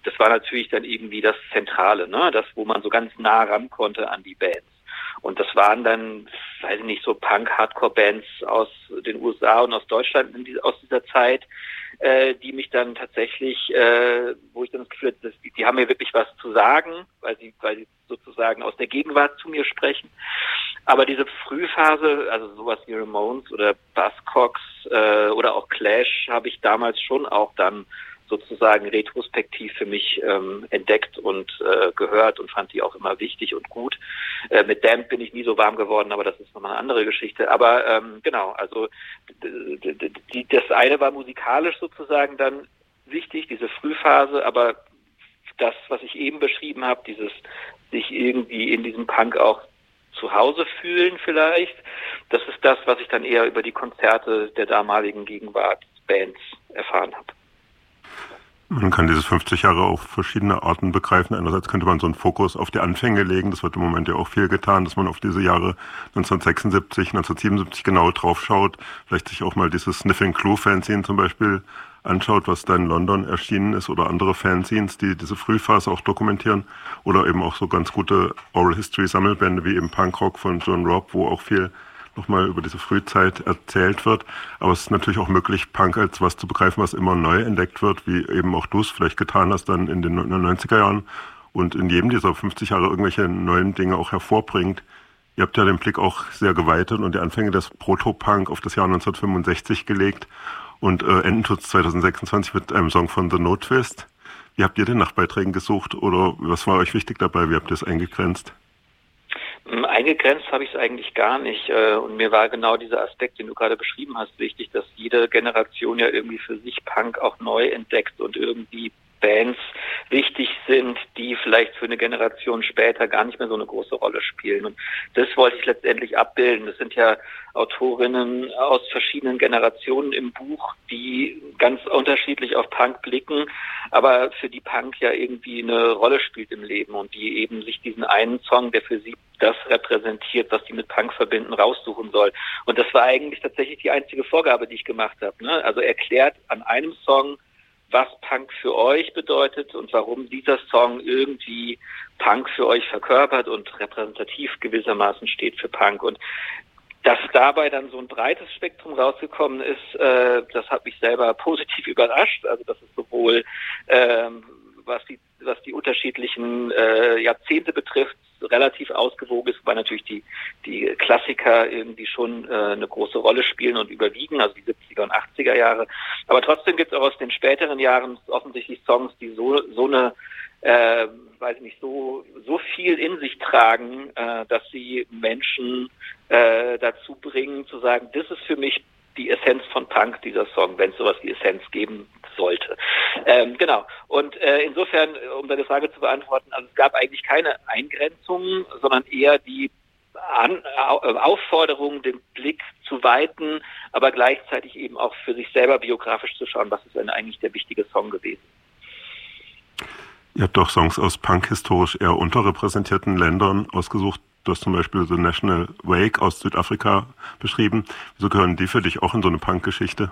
das war natürlich dann irgendwie das Zentrale, ne? Das, wo man so ganz nah ran konnte an die Bands. Und das waren dann, weiß ich nicht, so Punk-Hardcore-Bands aus den USA und aus Deutschland aus dieser Zeit, die mich dann tatsächlich, wo ich dann das Gefühl hatte, die haben mir wirklich was zu sagen, weil sie sozusagen aus der Gegenwart zu mir sprechen. Aber diese Frühphase, also sowas wie Ramones oder Buzzcocks oder auch Clash, habe ich damals schon auch dann sozusagen retrospektiv für mich entdeckt und gehört und fand die auch immer wichtig und gut. Mit Damned bin ich nie so warm geworden, aber das ist nochmal eine andere Geschichte. Aber genau, also das eine war musikalisch sozusagen dann wichtig, diese Frühphase, aber das, was ich eben beschrieben habe, dieses sich irgendwie in diesem Punk auch zu Hause fühlen vielleicht, das ist das, was ich dann eher über die Konzerte der damaligen Gegenwartsbands erfahren habe. Man kann dieses 50 Jahre auf verschiedene Arten begreifen. Einerseits könnte man so einen Fokus auf die Anfänge legen. Das wird im Moment ja auch viel getan, dass man auf diese Jahre 1976, 1977 genau drauf schaut. Vielleicht sich auch mal dieses Sniffing Glue Fanzine zum Beispiel anschaut, was da in London erschienen ist, oder andere Fanzines, die diese Frühphase auch dokumentieren. Oder eben auch so ganz gute Oral History Sammelbände wie eben Punkrock von John Robb, wo auch viel nochmal über diese Frühzeit erzählt wird. Aber es ist natürlich auch möglich, Punk als was zu begreifen, was immer neu entdeckt wird, wie eben auch du es vielleicht getan hast dann in den 90er Jahren und in jedem dieser 50 Jahre irgendwelche neuen Dinge auch hervorbringt. Ihr habt ja den Blick auch sehr geweitet und die Anfänge des Proto-Punk auf das Jahr 1965 gelegt und enden tut es 2026 mit einem Song von The No Twist. Wie habt ihr den nach Beiträgen gesucht oder was war euch wichtig dabei? Wie habt ihr es eingegrenzt? Eingegrenzt habe ich es eigentlich gar nicht. Und mir war genau dieser Aspekt, den du gerade beschrieben hast, wichtig, dass jede Generation ja irgendwie für sich Punk auch neu entdeckt und irgendwie Bands wichtig sind, die vielleicht für eine Generation später gar nicht mehr so eine große Rolle spielen. Und das wollte ich letztendlich abbilden. Das sind ja Autorinnen aus verschiedenen Generationen im Buch, die ganz unterschiedlich auf Punk blicken, aber für die Punk ja irgendwie eine Rolle spielt im Leben und die eben sich diesen einen Song, der für sie das repräsentiert, was die mit Punk verbinden, raussuchen soll. Und das war eigentlich tatsächlich die einzige Vorgabe, die ich gemacht habe, ne? Also erklärt an einem Song, was Punk für euch bedeutet und warum dieser Song irgendwie Punk für euch verkörpert und repräsentativ gewissermaßen steht für Punk. Und dass dabei dann so ein breites Spektrum rausgekommen ist, das hat mich selber positiv überrascht. Also das ist sowohl, was die unterschiedlichen Jahrzehnte betrifft, relativ ausgewogen ist, weil natürlich die Klassiker irgendwie schon eine große Rolle spielen und überwiegen, also die 70er und 80er Jahre. Aber trotzdem gibt es auch aus den späteren Jahren offensichtlich Songs, die so eine weiß ich nicht, so viel in sich tragen, dass sie Menschen dazu bringen, zu sagen, das ist für mich die Essenz von Punk, dieser Song, wenn es sowas wie Essenz geben sollte. Genau. Und insofern, um deine Frage zu beantworten, also es gab eigentlich keine Eingrenzungen, sondern eher die Aufforderung, den Blick zu weiten, aber gleichzeitig eben auch für sich selber biografisch zu schauen, was ist denn eigentlich der wichtige Song gewesen. Ihr habt auch Songs aus Punk-historisch eher unterrepräsentierten Ländern ausgesucht. Du hast zum Beispiel The National Wake aus Südafrika beschrieben. Wieso gehören die für dich auch in so eine Punk-Geschichte?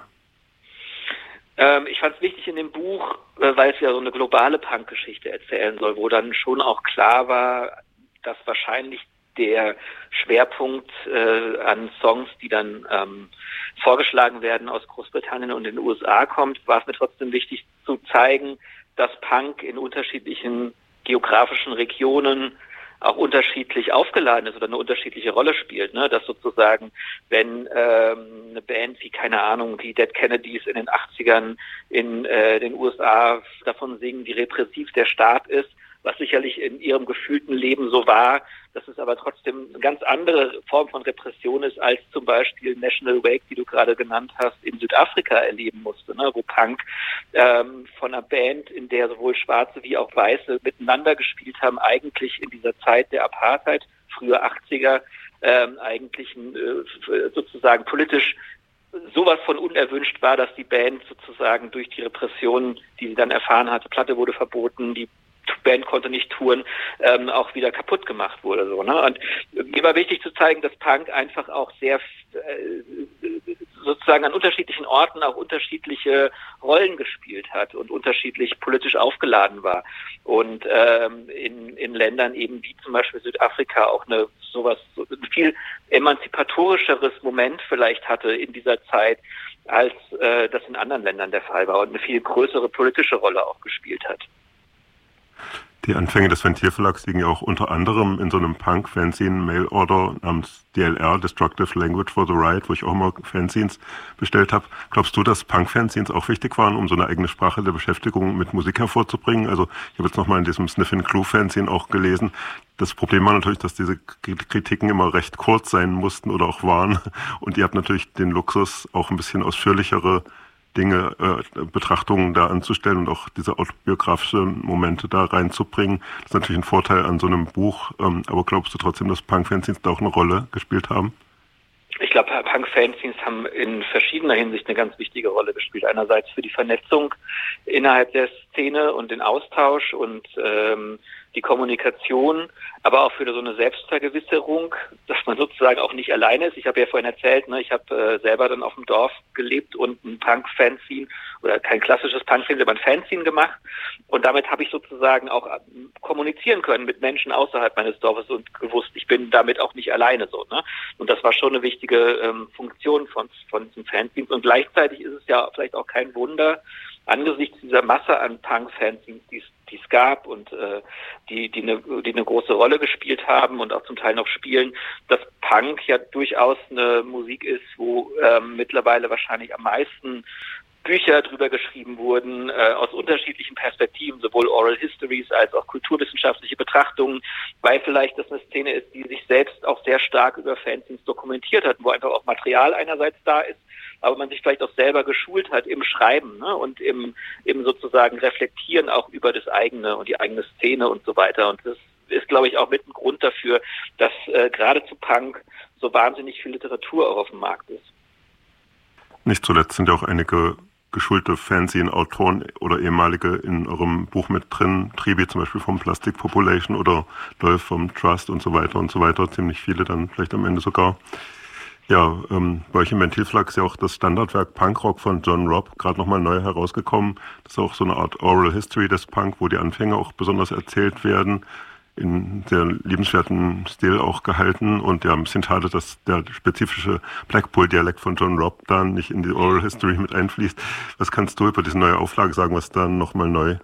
Ich fand es wichtig in dem Buch, weil es ja so eine globale Punk-Geschichte erzählen soll, wo dann schon auch klar war, dass wahrscheinlich der Schwerpunkt an Songs, die dann vorgeschlagen werden aus Großbritannien und den USA kommt, war es mir trotzdem wichtig zu zeigen, dass Punk in unterschiedlichen geografischen Regionen auch unterschiedlich aufgeladen ist oder eine unterschiedliche Rolle spielt, ne? Dass sozusagen, wenn eine Band wie, keine Ahnung, die Dead Kennedys in den 80ern in den USA davon singen, wie repressiv der Staat ist, was sicherlich in ihrem gefühlten Leben so war, dass es aber trotzdem eine ganz andere Form von Repression ist, als zum Beispiel National Wake, die du gerade genannt hast, in Südafrika erleben musste, ne? Wo Punk von einer Band, in der sowohl Schwarze wie auch Weiße miteinander gespielt haben, eigentlich in dieser Zeit der Apartheid, frühe 80er, eigentlich sozusagen politisch sowas von unerwünscht war, dass die Band sozusagen durch die Repression, die sie dann erfahren hatte, Platte wurde verboten, die Band konnte nicht touren, auch wieder kaputt gemacht wurde. So, ne? Und mir war wichtig zu zeigen, dass Punk einfach auch sehr sozusagen an unterschiedlichen Orten auch unterschiedliche Rollen gespielt hat und unterschiedlich politisch aufgeladen war. Und in Ländern eben wie zum Beispiel Südafrika auch ein viel emanzipatorischeres Moment vielleicht hatte in dieser Zeit, als das in anderen Ländern der Fall war und eine viel größere politische Rolle auch gespielt hat. Die Anfänge des Ventil-Verlags liegen ja auch unter anderem in so einem Punk-Fanzine Mail-Order namens DLR, Destructive Language for the Right, wo ich auch immer Fanzines bestellt habe. Glaubst du, dass Punk-Fanzines auch wichtig waren, um so eine eigene Sprache der Beschäftigung mit Musik hervorzubringen? Also ich habe jetzt nochmal in diesem Sniffin' Clue-Fanzine auch gelesen. Das Problem war natürlich, dass diese Kritiken immer recht kurz sein mussten oder auch waren. Und ihr habt natürlich den Luxus, auch ein bisschen ausführlichere Dinge, Betrachtungen da anzustellen und auch diese autobiografischen Momente da reinzubringen. Das ist natürlich ein Vorteil an so einem Buch. Aber glaubst du trotzdem, dass Punk-Fanzines da auch eine Rolle gespielt haben? Ich glaube, Punk-Fanzines haben in verschiedener Hinsicht eine ganz wichtige Rolle gespielt. Einerseits für die Vernetzung innerhalb der Szene und den Austausch und die Kommunikation, aber auch für so eine Selbstvergewisserung, dass man sozusagen auch nicht alleine ist. Ich habe ja vorhin erzählt, ne, ich habe selber dann auf dem Dorf gelebt und ein Punk-Fanzine oder kein klassisches Punk-Fanzine, aber ein Fanzine gemacht. Und damit habe ich sozusagen auch kommunizieren können mit Menschen außerhalb meines Dorfes und gewusst, ich bin damit auch nicht alleine so. Ne? Und das war schon eine wichtige Funktion von diesem Fanzine. Und gleichzeitig ist es ja vielleicht auch kein Wunder, angesichts dieser Masse an Punk-Fanzines, die es gab und die eine große Rolle gespielt haben und auch zum Teil noch spielen, dass Punk ja durchaus eine Musik ist, wo mittlerweile wahrscheinlich am meisten Bücher drüber geschrieben wurden, aus unterschiedlichen Perspektiven, sowohl Oral Histories als auch kulturwissenschaftliche Betrachtungen, weil vielleicht das eine Szene ist, die sich selbst auch sehr stark über Fanzines dokumentiert hat, wo einfach auch Material einerseits da ist, aber man sich vielleicht auch selber geschult hat im Schreiben, ne, und im sozusagen Reflektieren auch über das eigene und die eigene Szene und so weiter. Und das ist, glaube ich, auch mit ein Grund dafür, dass gerade zu Punk so wahnsinnig viel Literatur auch auf dem Markt ist. Nicht zuletzt sind ja auch einige geschulte Fanzine-Autoren oder ehemalige in eurem Buch mit drin, Tribi zum Beispiel vom Plastic Population oder Dolph vom Trust und so weiter, ziemlich viele dann vielleicht am Ende sogar. Ja, bei euch im Ventil-Verlag ist ja auch das Standardwerk Punkrock von John Robb gerade nochmal neu herausgekommen. Das ist auch so eine Art Oral History des Punk, wo die Anfänge auch besonders erzählt werden, in sehr liebenswerten Stil auch gehalten und ja, ein bisschen schade, dass der spezifische Blackpool-Dialekt von John Robb da nicht in die Oral History mit einfließt. Was kannst du über diese neue Auflage sagen, was da nochmal neu?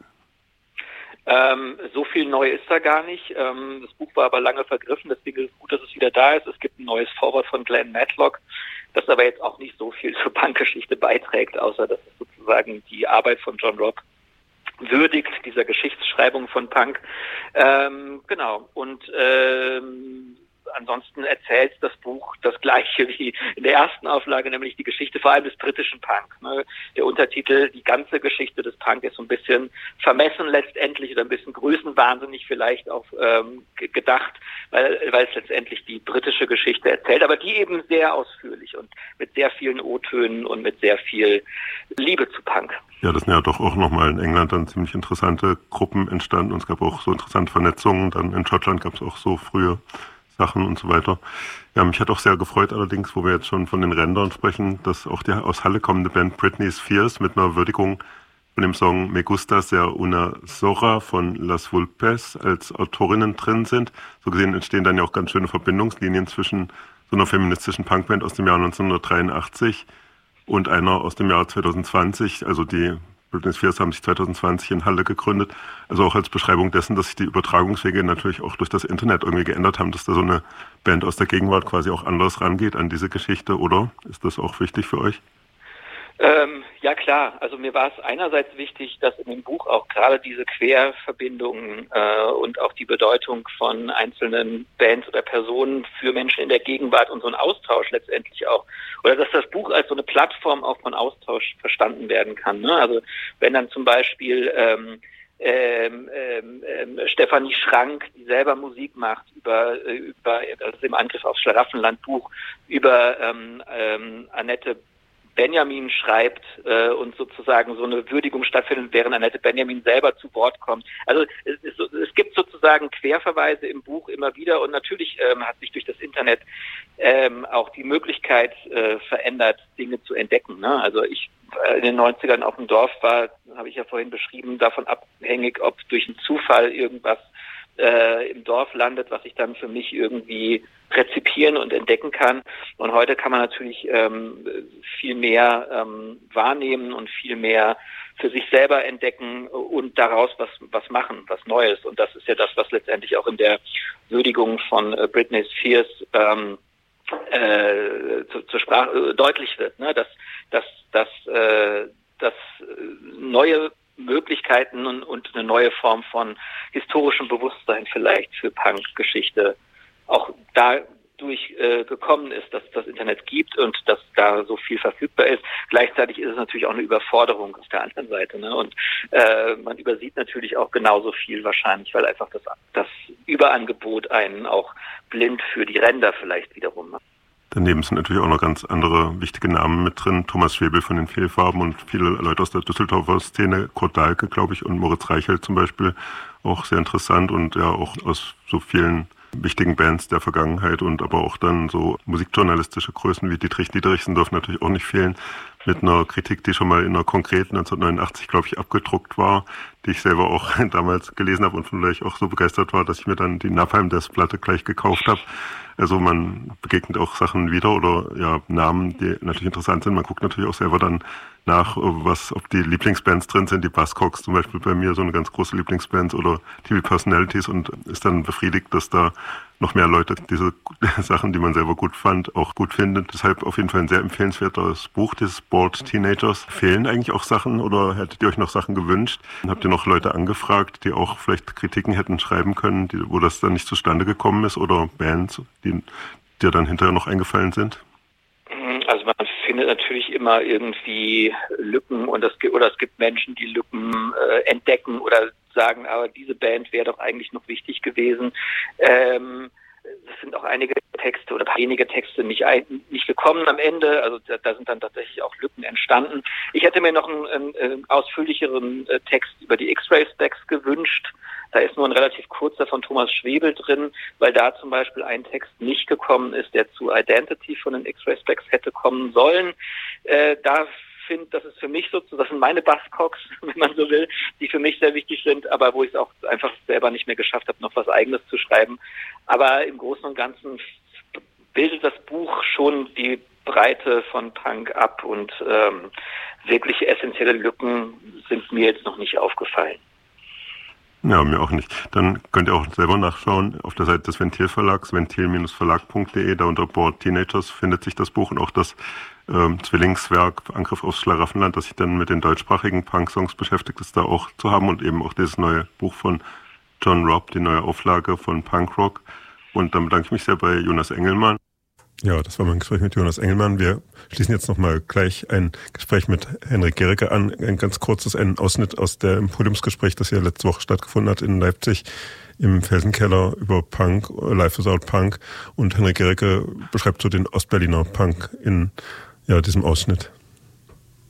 So viel neu ist da gar nicht. Das Buch war aber lange vergriffen, deswegen ist es gut, dass es wieder da ist. Es gibt ein neues Vorwort von Glenn Matlock, das aber jetzt auch nicht so viel zur Punkgeschichte beiträgt, außer dass es sozusagen die Arbeit von John Robb würdigt, dieser Geschichtsschreibung von Punk. Genau. Und ansonsten erzählt das Buch das Gleiche wie in der ersten Auflage, nämlich die Geschichte vor allem des britischen Punk. Ne? Der Untertitel, die ganze Geschichte des Punk, ist so ein bisschen vermessen letztendlich oder ein bisschen größenwahnsinnig vielleicht auch gedacht, weil es letztendlich die britische Geschichte erzählt, aber die eben sehr ausführlich und mit sehr vielen O-Tönen und mit sehr viel Liebe zu Punk. Ja, das sind ja doch auch nochmal in England dann ziemlich interessante Gruppen entstanden und es gab auch so interessante Vernetzungen. Dann in Schottland gab es auch so frühe Sachen und so weiter. Ja, mich hat auch sehr gefreut allerdings, wo wir jetzt schon von den Rändern sprechen, dass auch die aus Halle kommende Band Britney Spears mit einer Würdigung von dem Song Me Gusta Ser Una Zorra von Las Vulpes als Autorinnen drin sind. So gesehen entstehen dann ja auch ganz schöne Verbindungslinien zwischen so einer feministischen Punkband aus dem Jahr 1983 und einer aus dem Jahr 2020, also die Britney Spears haben sich 2020 in Halle gegründet, also auch als Beschreibung dessen, dass sich die Übertragungswege natürlich auch durch das Internet irgendwie geändert haben, dass da so eine Band aus der Gegenwart quasi auch anders rangeht an diese Geschichte, oder? Ist das auch wichtig für euch? Ja klar, also mir war es einerseits wichtig, dass in dem Buch auch gerade diese Querverbindungen und auch die Bedeutung von einzelnen Bands oder Personen für Menschen in der Gegenwart und so ein Austausch letztendlich auch, oder dass das Buch als so eine Plattform auch von Austausch verstanden werden kann. Ne? Also wenn dann zum Beispiel Stefanie Schrank, die selber Musik macht, über also im Angriff aufs Schlaraffenland Buch, über Annette Benjamin schreibt und sozusagen so eine Würdigung stattfindet, während Annette Benjamin selber zu Wort kommt. Also es gibt sozusagen Querverweise im Buch immer wieder und natürlich hat sich durch das Internet auch die Möglichkeit verändert, Dinge zu entdecken. Ne? Also ich in den 90ern auf dem Dorf war, habe ich ja vorhin beschrieben, davon abhängig, ob durch einen Zufall irgendwas im Dorf landet, was ich dann für mich irgendwie rezipieren und entdecken kann. Und heute kann man natürlich viel mehr wahrnehmen und viel mehr für sich selber entdecken und daraus was machen, was Neues. Und das ist ja das, was letztendlich auch in der Würdigung von Britney Spears zur Sprache deutlich wird, ne? Dass neue Möglichkeiten und eine neue Form von historischem Bewusstsein vielleicht für Punk-Geschichte auch dadurch gekommen ist, dass es das Internet gibt und dass da so viel verfügbar ist. Gleichzeitig ist es natürlich auch eine Überforderung auf der anderen Seite, ne? Und man übersieht natürlich auch genauso viel wahrscheinlich, weil einfach das Überangebot einen auch blind für die Ränder vielleicht wiederum macht. Daneben sind natürlich auch noch ganz andere wichtige Namen mit drin. Thomas Schwebel von den Fehlfarben und viele Leute aus der Düsseldorfer Szene, Kurt Dahlke, glaube ich, und Moritz Reichelt zum Beispiel, auch sehr interessant und ja auch aus so vielen wichtigen Bands der Vergangenheit und aber auch dann so musikjournalistische Größen wie Dietrich Dietrichsen dürfen natürlich auch nicht fehlen, mit einer Kritik, die schon mal in einer konkreten 1989, glaube ich, abgedruckt war, die ich selber auch damals gelesen habe und von der ich auch so begeistert war, dass ich mir dann die Napalm Death Platte gleich gekauft habe. Also man begegnet auch Sachen wieder oder ja Namen, die natürlich interessant sind. Man guckt natürlich auch selber dann nach, ob die Lieblingsbands drin sind. Die Buzzcocks zum Beispiel bei mir so eine ganz große Lieblingsband oder TV Personalities und ist dann befriedigt, dass da noch mehr Leute diese Sachen, die man selber gut fand, auch gut findet. Deshalb auf jeden Fall ein sehr empfehlenswertes Buch, dieses Bored Teenagers. Fehlen eigentlich auch Sachen oder hättet ihr euch noch Sachen gewünscht? Habt ihr noch Leute angefragt, die auch vielleicht Kritiken hätten schreiben können, wo das dann nicht zustande gekommen ist oder Bands, die dir dann hinterher noch eingefallen sind? Also man findet natürlich immer irgendwie Lücken und es gibt Menschen, die Lücken entdecken oder sagen, aber diese Band wäre doch eigentlich noch wichtig gewesen. Es sind auch einige Texte oder wenige Texte nicht gekommen am Ende. Also da sind dann tatsächlich auch Lücken entstanden. Ich hätte mir noch einen ausführlicheren Text über die X-Ray-Specs gewünscht. Da ist nur ein relativ kurzer von Thomas Schwebel drin, weil da zum Beispiel ein Text nicht gekommen ist, der zu Identity von den X-Ray-Specs hätte kommen sollen. Das ist für mich sozusagen, das sind meine Buzzcocks, wenn man so will, die für mich sehr wichtig sind, aber wo ich es auch einfach selber nicht mehr geschafft habe, noch was Eigenes zu schreiben. Aber im Großen und Ganzen bildet das Buch schon die Breite von Punk ab und wirklich essentielle Lücken sind mir jetzt noch nicht aufgefallen. Ja, mir auch nicht. Dann könnt ihr auch selber nachschauen auf der Seite des Ventil-Verlags, ventil-verlag.de, da unter Bored Teenagers findet sich das Buch und auch das Zwillingswerk Angriff aufs Schlaraffenland, das sich dann mit den deutschsprachigen Punk-Songs beschäftigt, ist da auch zu haben und eben auch dieses neue Buch von John Robb, die neue Auflage von Punkrock. Und dann bedanke ich mich sehr bei Jonas Engelmann. Ja, das war mein Gespräch mit Jonas Engelmann. Wir schließen jetzt nochmal gleich ein Gespräch mit Henrik Gericke an. Ein ganz kurzes, ein Ausschnitt aus dem Podiumsgespräch, das ja letzte Woche stattgefunden hat in Leipzig im Felsenkeller über Punk, Life Without Punk. Und Henrik Gericke beschreibt so den Ostberliner Punk in diesem Ausschnitt.